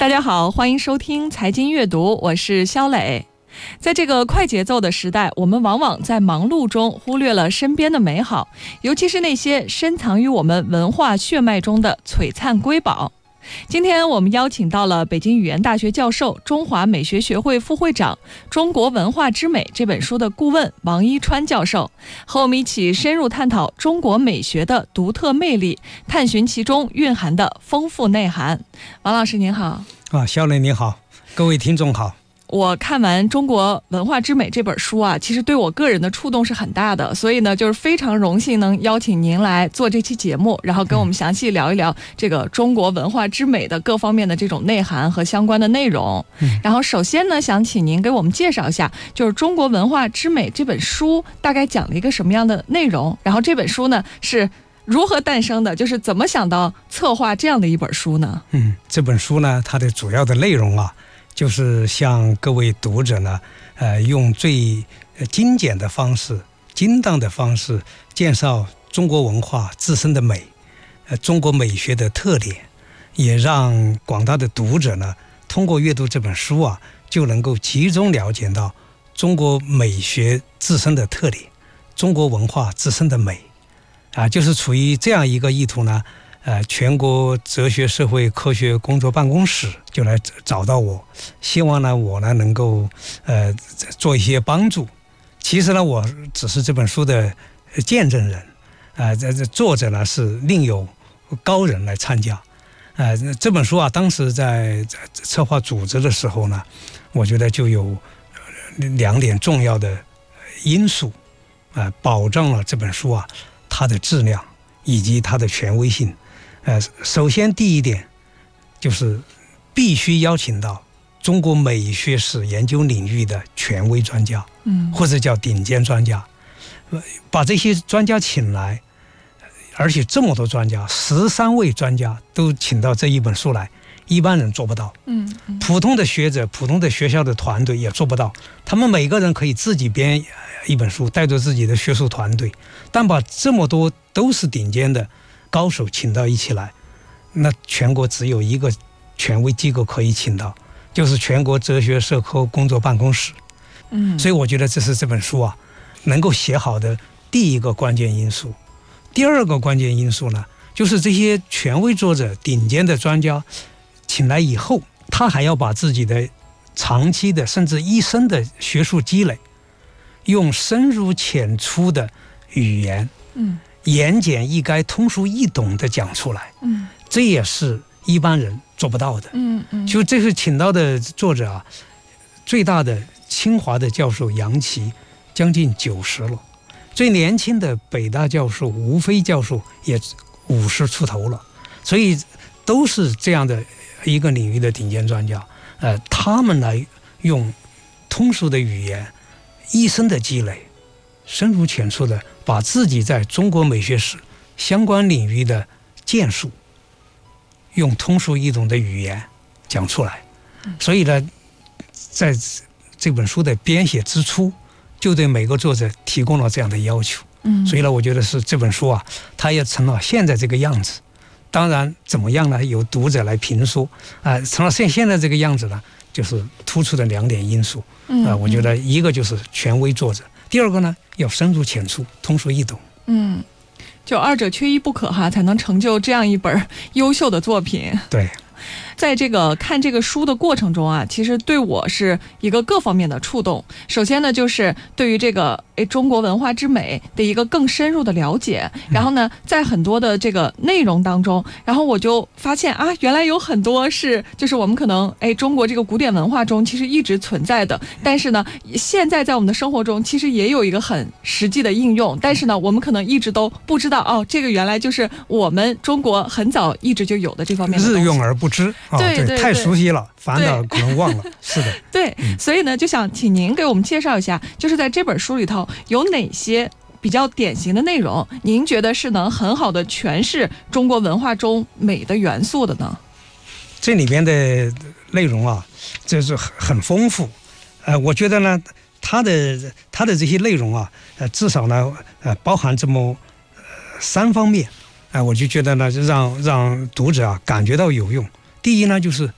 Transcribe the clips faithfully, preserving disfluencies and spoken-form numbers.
大家好，欢迎收听财经阅读，我是肖磊。在这个快节奏的时代，我们往往在忙碌中忽略了身边的美好，尤其是那些深藏于我们文化血脉中的璀璨瑰宝。今天我们邀请到了北京语言大学教授、中华美学学会副会长、《中国文化之美》这本书的顾问王一川教授，和我们一起深入探讨中国美学的独特魅力，探寻其中蕴含的丰富内涵。王老师您好。 啊，肖磊你好，各位听众好。 我看完《中国文化之美》这本书啊，其实对我个人的触动是很大的，所以呢，就是非常荣幸能邀请您来做这期节目，然后跟我们详细聊一聊这个中国文化之美的各方面的这种内涵和相关的内容。嗯、然后首先呢，想请您给我们介绍一下，就是《中国文化之美》这本书大概讲了一个什么样的内容，然后这本书呢是如何诞生的，就是怎么想到策划这样的一本书呢？ 嗯，这本书呢，它的主要的内容啊，就是向各位读者呢，呃，用最精简的方式、精当的方式介绍中国文化自身的美，呃，中国美学的特点，也让广大的读者呢，通过阅读这本书啊，就能够集中了解到中国美学自身的特点，中国文化自身的美，啊，就是处于这样一个意图呢。呃，全国哲学社会科学工作办公室就来找到我，希望呢我呢能够呃做一些帮助。其实呢，我只是这本书的见证人，啊、呃，这这作者呢是另有高人来参加。呃，这本书啊，当时在策划组织的时候呢，我觉得就有两点重要的因素，啊、呃，保障了这本书啊它的质量以及它的权威性。呃，首先第一点就是必须邀请到中国美学史研究领域的权威专家，嗯，或者叫顶尖专家，把这些专家请来，而且这么多专家，十三位专家都请到这一本书来，一般人做不到，嗯，嗯普通的学者、普通的学校的团队也做不到，他们每个人可以自己编一本书，带着自己的学术团队，但把这么多都是顶尖的高手请到一起来，那全国只有一个权威机构可以请到，就是全国哲学社科工作办公室。嗯，所以我觉得这是这本书啊能够写好的第一个关键因素。第二个关键因素呢，就是这些权威作者、顶尖的专家请来以后，他还要把自己的长期的甚至一生的学术积累，用深入浅出的语言，嗯。言简意赅、通俗易懂的讲出来，嗯，这也是一般人做不到的，嗯嗯。就这是请到的作者啊，最大的清华的教授杨琦将近九十了，最年轻的北大教授吴飞教授也五十出头了，所以都是这样的一个领域的顶尖专家，呃，他们来用通俗的语言、一生的积累，深入浅出的把自己在中国美学史相关领域的建树，用通俗易懂的语言讲出来。所以呢，在这本书的编写之初，就对每个作者提供了这样的要求。嗯，所以呢，我觉得是这本书啊，它也成了现在这个样子。当然，怎么样呢？由读者来评说啊、呃，成了现现在这个样子呢，就是突出的两点因素。嗯，啊、呃，我觉得一个就是权威作者。第二个呢，要深入浅出、通俗易懂。嗯， 就二者缺一不可哈，才能成就这样一本优秀的作品。 对。 在这个看这个书的过程中啊，其实对我是一个各方面的触动。首先呢，就是对于这个诶中国文化之美的一个更深入的了解。然后呢，在很多的这个内容当中，然后我就发现啊，原来有很多是就是我们可能诶中国这个古典文化中其实一直存在的，但是呢，现在在我们的生活中其实也有一个很实际的应用。但是呢，我们可能一直都不知道哦，这个原来就是我们中国很早一直就有的这方面的日用而不知。哦、 对 对, 对， 太熟悉了，反倒可能忘了。是的， 对、嗯，所以呢，就想请您给我们介绍一下，就是在这本书里头有哪些比较典型的内容，您觉得是能很好的诠释中国文化中美的元素的呢？ 这里边的内容啊，这是很丰富。呃，我觉得呢，它的它的这些内容啊，呃，至少呢，呃，包含这么呃三方面。哎、呃，我就觉得呢，让让读者啊感觉到有用。第一呢，就是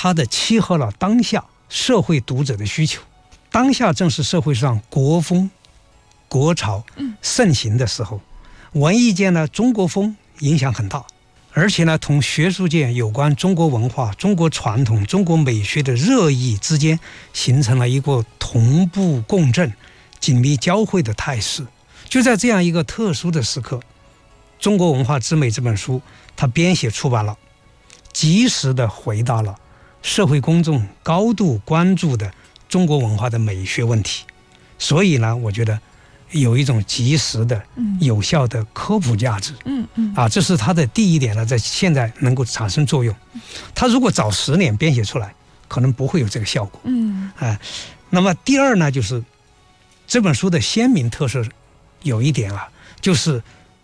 它的契合了当下社会读者的需求。当下正是社会上国风、国潮盛行的时候，文艺界呢，中国风影响很大，而且呢，同学术界有关中国文化、中国传统、中国美学的热议之间，形成了一个同步共振、紧密交汇的态势。就在这样一个特殊的时刻，《中国文化之美》这本书，它编写出版了，及时地回答了社会公众高度关注的中国文化的美学问题。所以呢，我觉得有一种及时的、有效的科普价值。嗯嗯啊，这是它的第一点呢，在现在能够产生作用。它如果早十年编写出来，可能不会有这个效果。嗯啊，那么第二呢，就是这本书的鲜明特色有一点啊，就是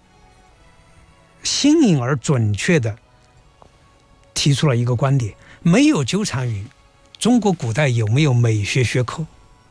新颖而准确的提出了一个观点，没有纠缠于中国古代有没有美学学科，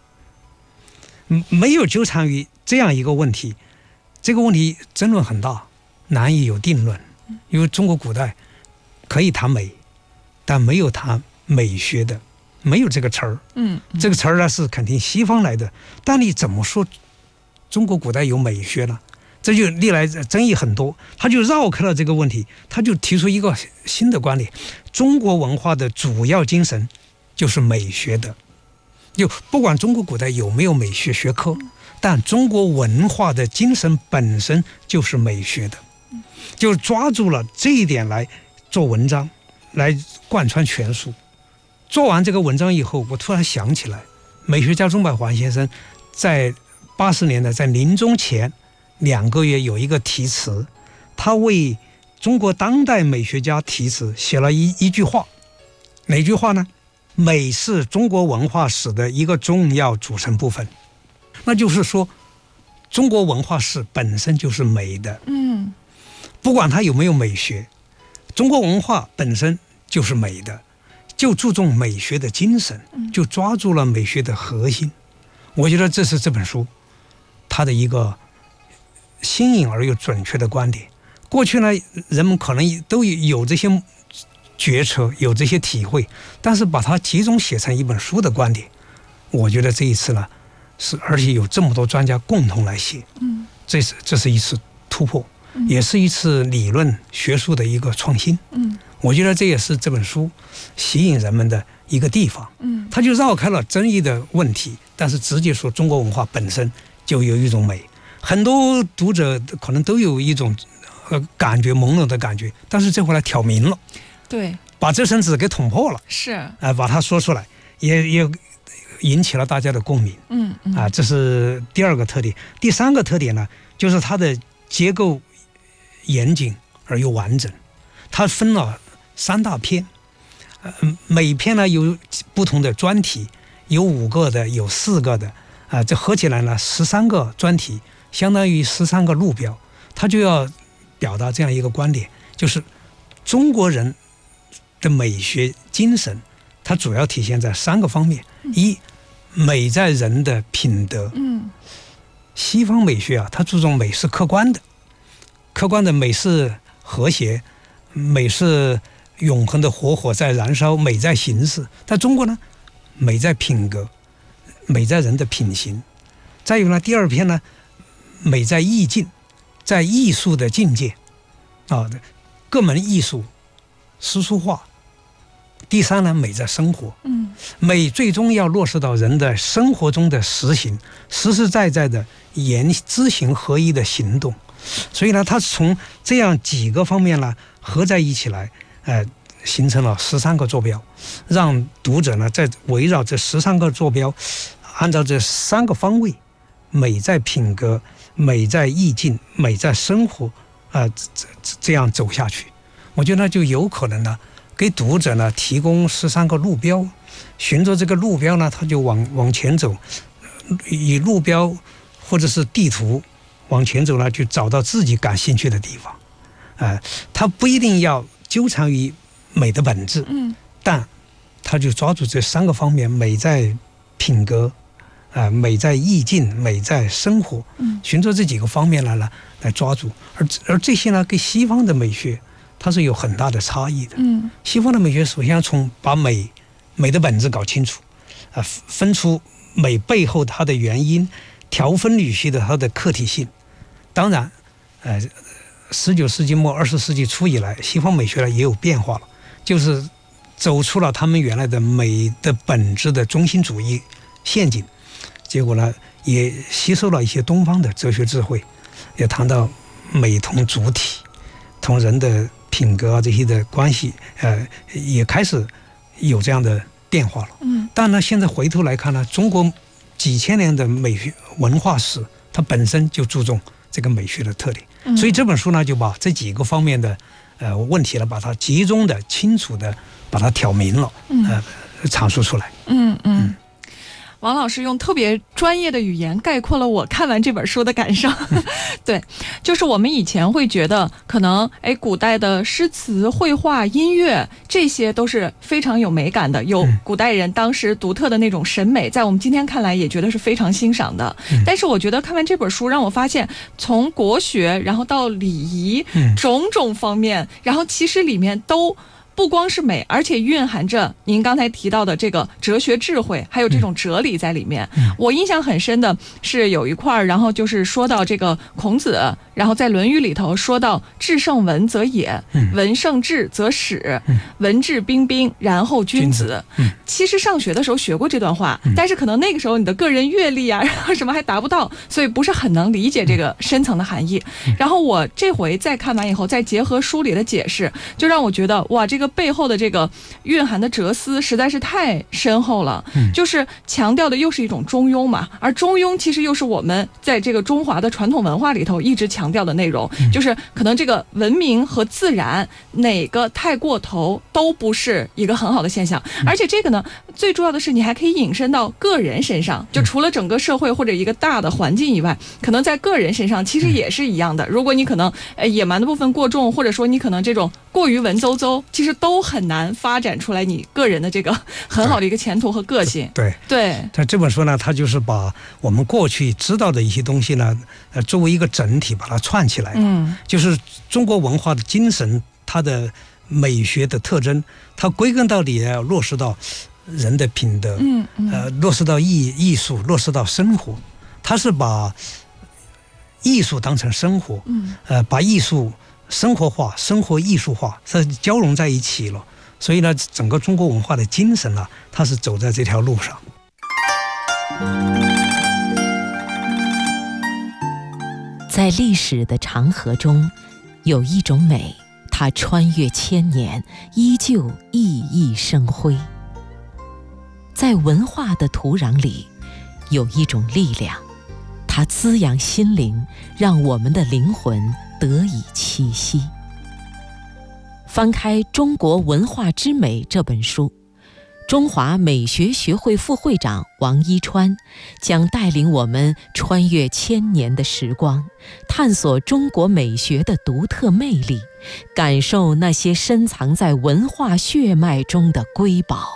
没有纠缠于这样一个问题。这个问题争论很大，难以有定论。因为中国古代可以谈美，但没有谈美学的，没有这个词儿。嗯，这个词儿呢是肯定西方来的，但你怎么说中国古代有美学呢？这就历来争议很多，他就绕开了这个问题，他就提出一个新的观点：中国文化的主要精神就是美学的。就不管中国古代有没有美学学科，但中国文化的精神本身就是美学的，就抓住了这一点来做文章，来贯穿全书。做完这个文章以后，我突然想起来，美学家钟百环先生在八十年代在临终前两个月有一个题词，他为中国当代美学家题词写了一一句话。哪句话呢？美是中国文化史的一个重要组成部分。那就是说，中国文化史本身就是美的。嗯，不管它有没有美学，中国文化本身就是美的，就注重美学的精神，就抓住了美学的核心。我觉得这是这本书它的一个新颖而又准确的观点。过去呢，人们可能都有这些决策，有这些体会，但是把它集中写成一本书的观点，我觉得这一次呢，是而且有这么多专家共同来写，嗯，这是这是一次突破，嗯，也是一次理论学术的一个创新，嗯，我觉得这也是这本书吸引人们的一个地方，嗯，它就绕开了争议的问题，但是直接说中国文化本身就有一种美。很多读者可能都有一种呃感觉朦胧的感觉，但是这回来挑明了。 对， 把这层纸给捅破了， 是啊， 呃，把它说出来，也也引起了大家的共鸣。嗯嗯啊，这是第二个特点。第三个特点呢，就是它的结构严谨而又完整。它分了三大篇，呃，每篇呢有不同的专题，有五个的，有四个的，啊、呃，这合起来呢十三个专题，相当于十三个路标。它就要表达这样一个观点，就是中国人的美学精神，它主要体现在三个方面。一，美在人的品德。嗯，西方美学啊，它注重美是客观的，客观的美是和谐，美是永恒的火火在燃烧，美在形式。但中国呢，美在品格，美在人的品行。再有呢，第二篇呢，美在意境，在艺术的境界啊，各门艺术诗书画。第三呢，美在生活，嗯，美最终要落实到人的生活中的实行，实实在在的言知行合一的行动。所以呢，它从这样几个方面呢合在一起来，呃，形成了十三个坐标，让读者呢在围绕这十三个坐标，按照这三个方位，美在品格，美在意境，美在生活，啊、呃，这这样走下去，我觉得就有可能呢。给读者呢提供十三个路标，循着这个路标呢，他就往往前走，以路标或者是地图往前走呢，就找到自己感兴趣的地方。啊、呃，他不一定要纠缠于美的本质，嗯，但他就抓住这三个方面：美在品格，啊、呃，美在意境，美在生活。嗯，循着这几个方面来呢来抓住，而而这些呢，跟西方的美学它是有很大的差异的。嗯，西方的美学首先从把美美的本质搞清楚，啊，分出美背后它的原因，条分缕析的它的客体性。当然，呃，十九世纪末二十世纪初以来，西方美学呢也有变化了，就是走出了他们原来的美的本质的中心主义陷阱，结果呢也吸收了一些东方的哲学智慧，也谈到美同主体同人的品格啊这些的关系，呃，也开始有这样的变化了。嗯，但呢，现在回头来看呢，中国几千年的美学文化史，它本身就注重这个美学的特点，嗯、所以这本书呢，就把这几个方面的呃问题呢，把它集中的、清楚的把它挑明了，呃，阐述出来。 嗯嗯。嗯王老师用特别专业的语言概括了我看完这本书的感受。对，就是我们以前会觉得可能哎，古代的诗词、绘画、音乐这些都是非常有美感的，有古代人当时独特的那种审美，在我们今天看来也觉得是非常欣赏的。但是我觉得看完这本书让我发现，从国学然后到礼仪种种方面，然后其实里面都不光是美，而且蕴含着您刚才提到的这个哲学智慧，还有这种哲理在里面。嗯、我印象很深的是有一块，然后就是说到这个孔子，然后在《论语》里头说到“至圣文则也，文圣智则始，文质彬彬，然后君子”。嗯、其实上学的时候学过这段话，但是可能那个时候你的个人阅历啊，然后什么还达不到，所以不是很能理解这个深层的含义。然后我这回再看完以后，再结合书里的解释，就让我觉得哇，这个背后的这个蕴含的哲思实在是太深厚了，嗯、就是强调的又是一种中庸嘛，而中庸其实又是我们在这个中华的传统文化里头一直强调的内容，嗯、就是可能这个文明和自然哪个太过头都不是一个很好的现象，嗯、而且这个呢，最重要的是你还可以引申到个人身上，就除了整个社会或者一个大的环境以外，可能在个人身上其实也是一样的。如果你可能呃野蛮的部分过重，或者说你可能这种过于文绉绉，其实都很难发展出来你个人的这个很好的一个前途和个性。 对对，它这本书呢，它就是把我们过去知道的一些东西呢，呃，作为一个整体把它串起来。嗯，就是中国文化的精神，它的美学的特征，它归根到底要落实到人的品德，嗯嗯，呃，落实到艺艺术，落实到生活。它是把艺术当成生活，嗯，呃，把艺术生活化、生活艺术化，是交融在一起了。所以呢，整个中国文化的精神啊，它是走在这条路上。 在历史的长河中，有一种美，它穿越千年，依旧熠熠生辉。在文化的土壤里，有一种力量，它滋养心灵，让我们的灵魂得以栖息。翻开《中国文化之美》这本书，中华美学学会副会长王一川将带领我们穿越千年的时光，探索中国美学的独特魅力，感受那些深藏在文化血脉中的瑰宝。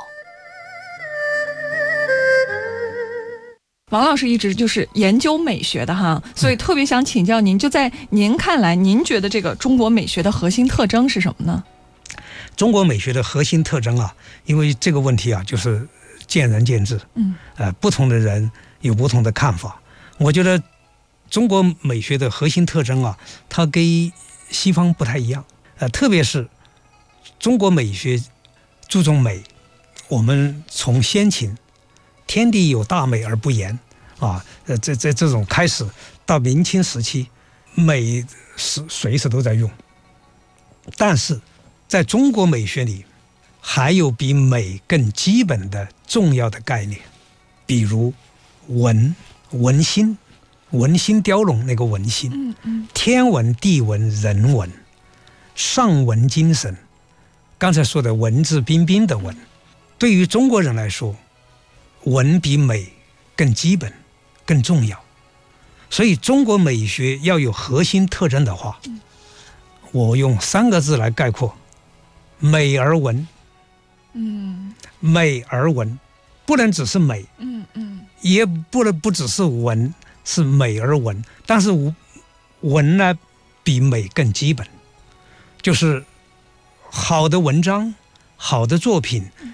王老师一直就是研究美学的哈，所以特别想请教您，就在您看来，您觉得这个中国美学的核心特征是什么呢？ 中国美学的核心特征啊，因为这个问题啊，就是见仁见智，嗯，呃，不同的人有不同的看法。我觉得中国美学的核心特征啊，它跟西方不太一样，呃，特别是中国美学注重美，我们从先秦天地有大美而不言啊，呃，这这这种开始到明清时期，美是随时都在用。但是在中国美学里，还有比美更基本的重要的概念，比如文、文心、文心雕龙那个文心，嗯嗯，天文、地文、人文，上文精神。刚才说的文质彬彬的文，对于中国人来说，文比美更基本、更重要。所以中国美学要有核心特征的话，我用三个字来概括：美而文。嗯，美而文，不能只是美，嗯嗯，也不能不只是文，是美而文。但是文呢，比美更基本，就是好的文章、好的作品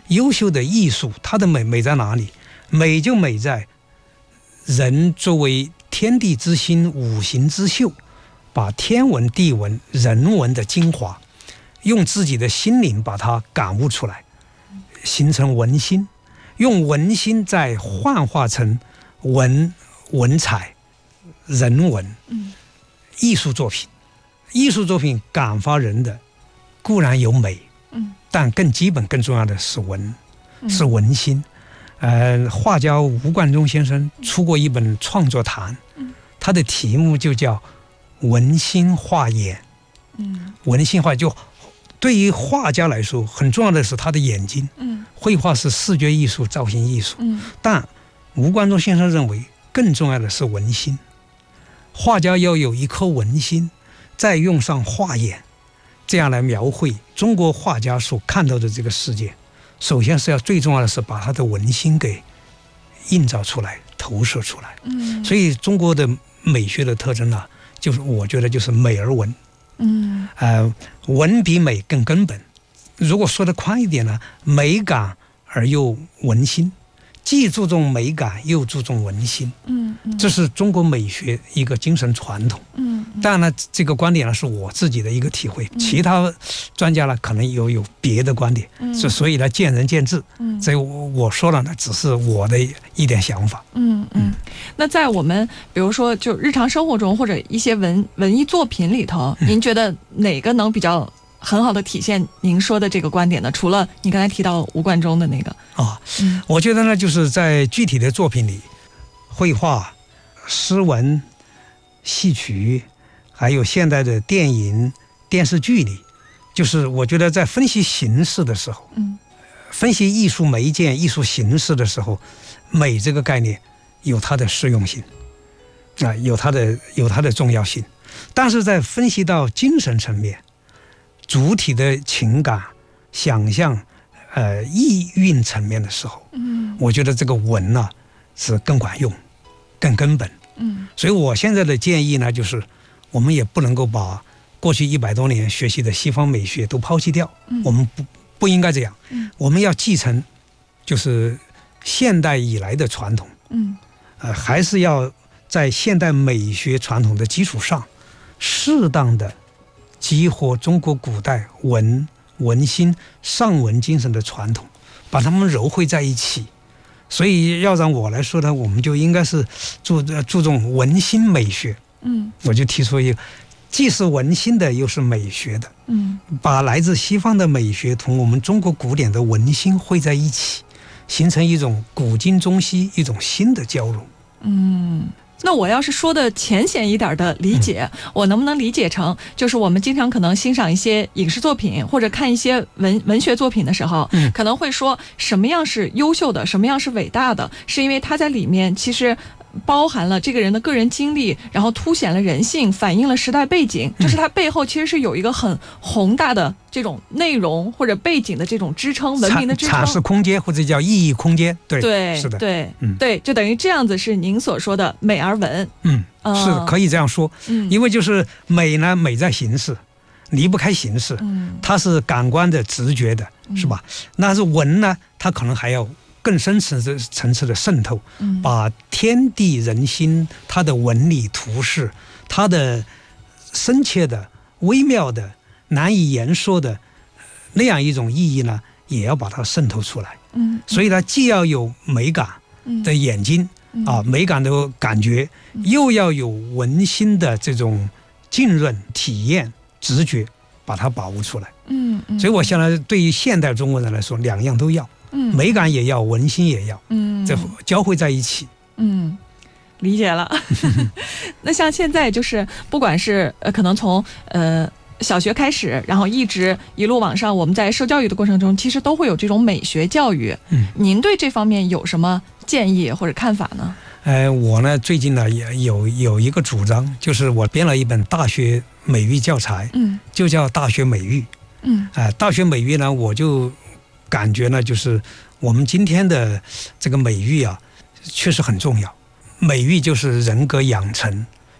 优秀的艺术，它的美美在哪里？美就美在人作为天地之心、五行之秀，把天文、地文、人文的精华，用自己的心灵把它感悟出来，形成文心，用文心再幻化成文文采、人文、艺术作品。艺术作品感发人的固然有美，但更基本、更重要的是文，是文心。呃，画家吴冠中先生出过一本创作谈，他的题目就叫文心画眼。文心画就对于画家来说很重要的是他的眼睛。绘画是视觉艺术、造型艺术，但吴冠中先生认为更重要的是文心。画家要有一颗文心，再用上画眼，这样来描绘中国画家所看到的这个世界。首先是要最重要的是把他的文心给映照出来、投射出来。嗯，所以中国的美学的特征呢、啊，就是我觉得就是美而文。嗯，呃，文比美更根本。如果说得宽一点呢，美感而又文心，既注重美感又注重文心。嗯，这是中国美学一个精神传统。嗯，当然呢，这个观点呢是我自己的一个体会，嗯、其他专家呢可能有有别的观点，嗯、所以呢见仁见智。嗯，所以我我说了呢，只是我的一点想法。 嗯嗯。那在我们比如说就日常生活中或者一些文文艺作品里头，嗯、您觉得哪个能比较很好的体现您说的这个观点呢？除了你刚才提到吴冠中的那个啊、嗯，我觉得呢，就是在具体的作品里，绘画、诗文、戏曲，还有现代的电影、电视剧里，就是我觉得在分析形式的时候，嗯，分析艺术媒介、艺术形式的时候，美这个概念有它的适用性，啊、呃，有它的有它的重要性，但是在分析到精神层面。主体的情感、想象、呃意蕴层面的时候，嗯，我觉得这个文呢、啊、是更管用、更根本。嗯，所以我现在的建议呢，就是我们也不能够把过去一百多年学习的西方美学都抛弃掉，嗯、我们不不应该这样。嗯，我们要继承就是现代以来的传统。嗯，呃，还是要在现代美学传统的基础上，适当的。激活中国古代文文心上文精神的传统，把它们糅汇在一起。所以要让我来说呢，我们就应该是注注重文心美学。嗯，我就提出一个，既是文心的，又是美学的。嗯，把来自西方的美学同我们中国古典的文心汇在一起，形成一种古今中西一种新的交融。嗯。 那我要是说的浅显一点的理解、嗯、我能不能理解成就是我们经常可能欣赏一些影视作品或者看一些文文学作品的时候、嗯、可能会说什么样是优秀的，什么样是伟大的，是因为它在里面其实包含了这个人的个人经历，然后凸显了人性，反映了时代背景，就是它背后其实是有一个很宏大的这种内容或者背景的这种支撑，文明的支撑， 阐释空间或者叫意义空间。对对， 是的， 对、嗯、对，就等于这样子是您所说的美而文。 嗯，是可以这样说。嗯，因为就是美呢，美在形式，离不开形式，嗯，它是感官的、直觉的，是吧？嗯、那是文呢，它可能还要。更深层次层次的渗透，把天地人心它的纹理图式，它的深切的、微妙的、难以言说的那样一种意义呢，也要把它渗透出来。嗯，所以呢，既要有美感的眼睛、嗯、啊，美感的感觉，又要有文心的这种浸润、体验、直觉，把它把握出来。嗯，嗯所以我想呢，对于现代中国人来说，两样都要。嗯，美感也要，文心也要，嗯，这交汇在一起。 嗯，理解了。那像现在就是不管是呃，可能从呃小学开始，然后一直一路往上，我们在受教育的过程中，其实都会有这种美学教育。嗯，您对这方面有什么建议或者看法呢？ 呃，我呢最近呢也有有一个主张，就是我编了一本大学美育教材，嗯，就叫大学美育。嗯，啊、呃，大学美育呢，我就。感觉呢，就是我们今天的这个美育啊，确实很重要。美育就是人格养成，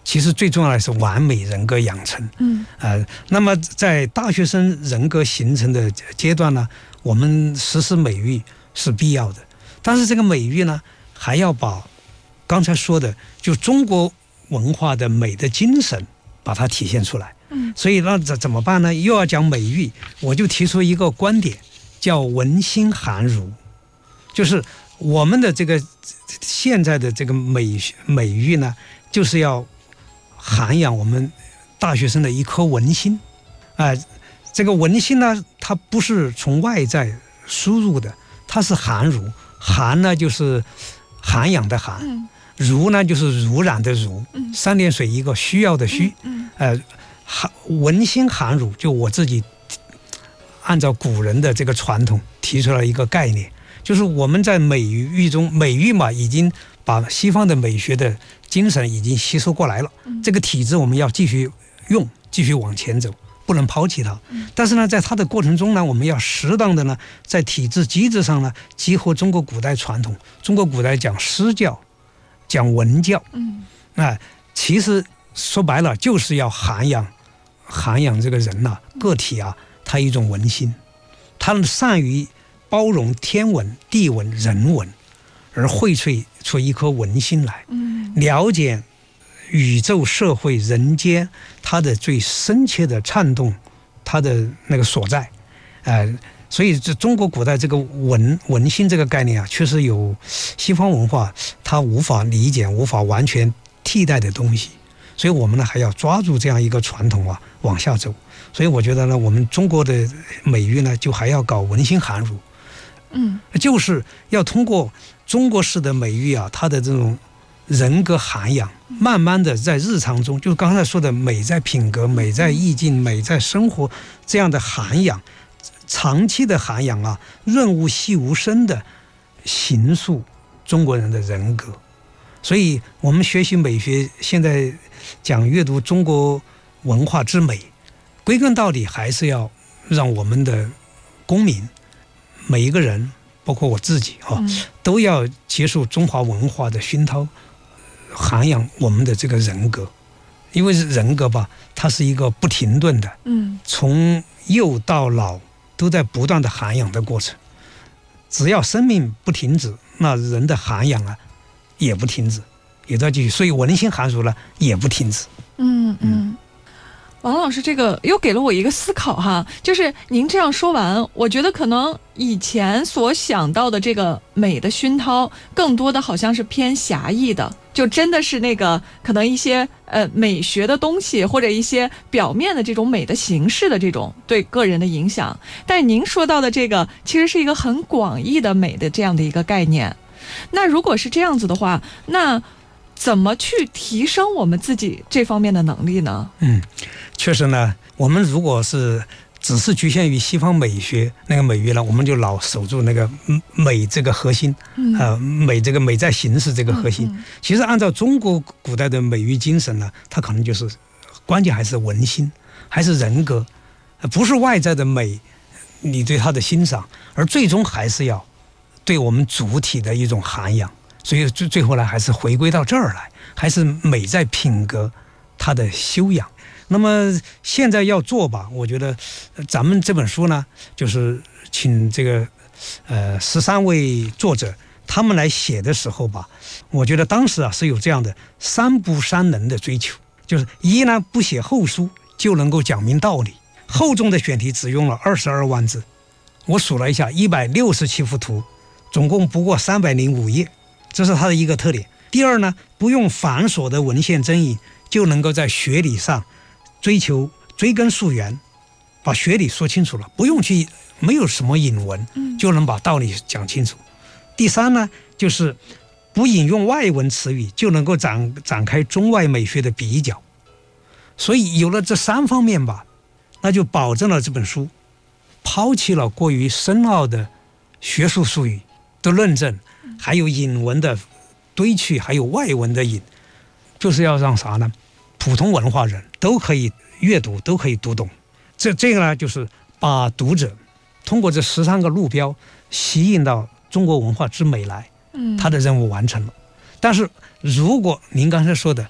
其实最重要的是完美人格养成。 嗯， 呃，那么在大学生人格形成的阶段呢，我们实施美育是必要的，但是这个美育呢，还要把刚才说的就中国文化的美的精神把它体现出来。 嗯， 所以那怎怎么办呢？又要讲美育，我就提出一个观点，叫文心涵儒，就是我们的这个现在的这个美美育呢，就是要涵养我们大学生的一颗文心。啊、呃，这个文心呢，它不是从外在输入的，它是涵儒。涵呢就是涵养的涵， 嗯， 儒呢就是儒染的儒， 嗯， 三点水一个需要的需， 嗯， 呃，涵文心涵儒，就我自己按照古人的这个传统提出了一个概念，就是我们在美育中，美育嘛，已经把西方的美学的精神已经吸收过来了， 嗯，这这个体制我们要继续用，继续往前走，不能抛弃它。 嗯， 但是呢，在它的过程中呢，我们要适当的呢，在体制机制上呢，结合中国古代传统。中国古代讲诗教，讲文教， 嗯， 啊、呃，其实说白了就是要涵养，涵养这个人呐、啊，个体啊，他一种文心，他们善于包容天文、地文、人文，而荟萃出一颗文心来， 嗯， 了解宇宙、社会、人间它的最深切的颤动，它的那个所在，呃，所以这中国古代这个文文心这个概念啊，确实有西方文化它无法理解、无法完全替代的东西，所以我们呢还要抓住这样一个传统啊往下走。所以我觉得呢，我们中国的美育呢，就还要搞文心涵儒， 嗯， 就是要通过中国式的美育啊，它的这种人格涵养，慢慢的在日常中，就是刚才说的美在品格、美在意境、美在生活这样的涵养，长期的涵养啊，润物细无声的形塑中国人的人格。所以我们学习美学，现在讲阅读中国文化之美，归根到底还是要让我们的公民每一个人，包括我自己啊， 嗯， 都要接受中华文化的熏陶，涵养我们的这个人格。因为人格吧，它是一个不停顿的， 嗯， 从幼到老都在不断的涵养的过程。只要生命不停止，那人的涵养啊也不停止，也在继续。所以文心涵儒呢也不停止。 嗯嗯。王老师，这个又给了我一个思考哈，就是您这样说完，我觉得可能以前所想到的这个美的熏陶，更多的好像是偏狭义的，就真的是那个可能一些呃美学的东西，或者一些表面的这种美的形式的这种对个人的影响。但是您说到的这个，其实是一个很广义的美的这样的一个概念。那如果是这样子的话，那怎么去提升我们自己这方面的能力呢？嗯， 确实呢，我们如果是只是局限于西方美学那个美育呢，我们就老守住那个美这个核心，嗯、呃，美这个美在形式这个核心。嗯嗯、其实按照中国古代的美育精神呢，它可能就是关键还是文心，还是人格，不是外在的美，你对它的欣赏，而最终还是要对我们主体的一种涵养。所以最最后呢，还是回归到这儿来，还是美在品格，它的修养。那么现在要做吧，我觉得咱们这本书呢，就是请这个呃十三位作者他们来写的时候吧，我觉得当时啊是有这样的三不三能的追求，就是一呢不写厚书就能够讲明道理，厚重的选题只用了二十二万字，我数了一下，一百六十七幅图，总共不过三百零五页。这是它的一个特点。第二呢，不用繁琐的文献争议，就能够在学理上追求追根溯源，把学理说清楚了，不用去没有什么引文，就能把道理讲清楚。第三呢，就是不引用外文词语，就能够展展开中外美学的比较。所以有了这三方面吧，那就保证了这本书抛弃了过于深奥的学术术语的论证，还有引文的堆砌，还有外文的引，就是要让啥呢？普通文化人都可以阅读，都可以读懂。这这个呢，就是把读者通过这十三个路标吸引到中国文化之美来，他的任务完成了。但是如果您刚才说的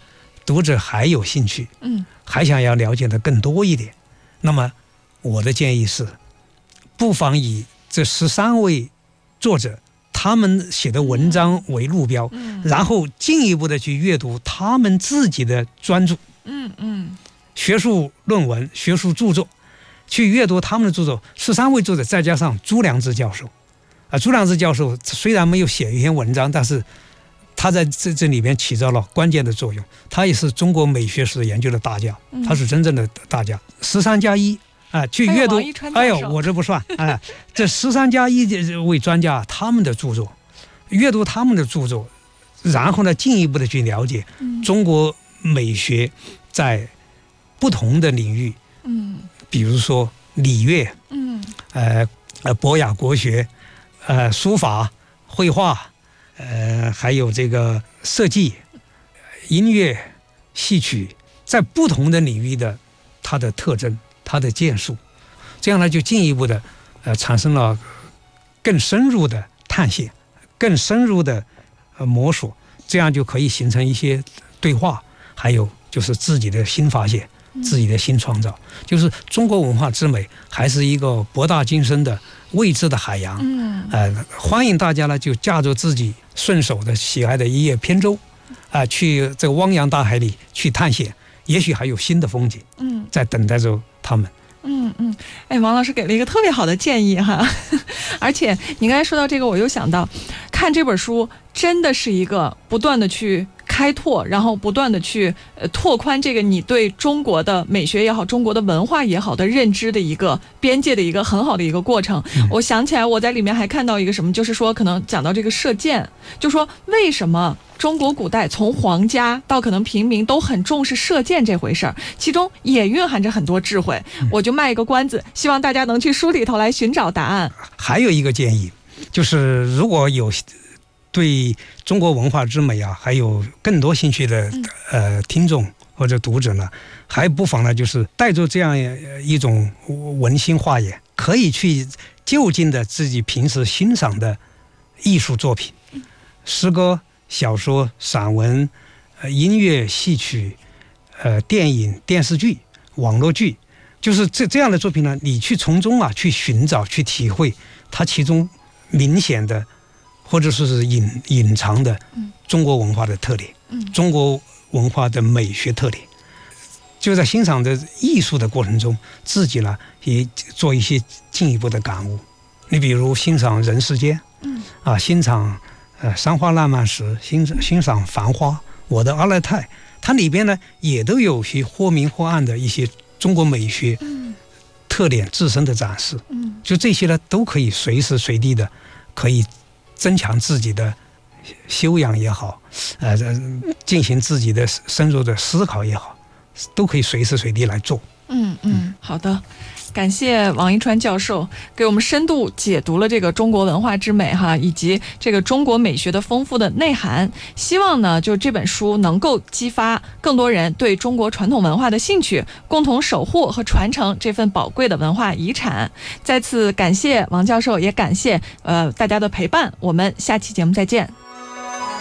读者还有兴趣， 嗯， 还想要了解的更多一点，那么我的建议是，不妨以这十三位作者他们写的文章为路标， 嗯， 然后进一步的去阅读他们自己的专著， 嗯嗯， 学术论文、学术著作，去阅读他们的著作。十三位作者再加上朱良之教授，啊，朱良之教授虽然没有写一篇文章，但是他在这这里面起到了关键的作用。他也是中国美学史研究的大家，他是真正的大家。十三加一啊，去阅读，哎呦，我这不算哎，这十三加一位专家他们的著作，阅读他们的著作，然后呢，进一步的去了解中国美学在不同的领域， 嗯， 比如说礼乐， 嗯， 呃呃，博雅国学，呃，书法、绘画，呃，还有这个设计、音乐、戏曲，在不同的领域的它的特征、它的建树，这样呢，就进一步的呃产生了更深入的探险、更深入的呃摸索，这样就可以形成一些对话，还有就是自己的新发现。自己的新创造，就是中国文化之美，还是一个博大精深的未知的海洋。嗯，呃，欢迎大家呢，就驾着自己顺手的喜爱的一叶扁舟，啊、呃，去这个汪洋大海里去探险，也许还有新的风景，嗯，在等待着他们。 嗯嗯，哎，王老师给了一个特别好的建议哈，而且你刚才说到这个，我又想到，看这本书真的是一个不断的去开拓，然后不断的去呃拓宽这个你对中国的美学也好，中国的文化也好的认知的一个边界的一个很好的一个过程。嗯、我想起来，我在里面还看到一个什么，就是说可能讲到这个射箭，就说为什么中国古代从皇家到可能平民都很重视射箭这回事儿，其中也蕴含着很多智慧。我就卖一个关子，希望大家能去书里头来寻找答案。 还有一个建议，就是如果有对中国文化之美啊，还有更多兴趣的呃听众或者读者呢，还不妨呢，就是带着这样一种文心画眼，可以去就近的自己平时欣赏的艺术作品，诗歌、小说、散文、呃、音乐、戏曲、呃、电影、电视剧、网络剧，就是这这样的作品呢，你去从中啊去寻找、去体会它其中明显的或者说是隐隐藏的中国文化的特点，嗯、中国文化的美学特点。就在欣赏的艺术的过程中，自己呢也做一些进一步的感悟。你比如欣赏人世间，嗯、啊，欣赏呃山花烂漫时，欣欣赏繁花，我的阿勒泰，它里边呢也都有些或明或暗的一些中国美学特点自身的展示。嗯，就这些呢都可以随时随地的可以增强自己的修养也好，呃，进行自己的深入的思考也好，都可以随时随地来做。 嗯嗯，好的，感谢王一川教授给我们深度解读了这个中国文化之美哈，以及这个中国美学的丰富的内涵。希望呢，就这本书能够激发更多人对中国传统文化的兴趣，共同守护和传承这份宝贵的文化遗产。再次感谢王教授，也感谢呃大家的陪伴，我们下期节目再见。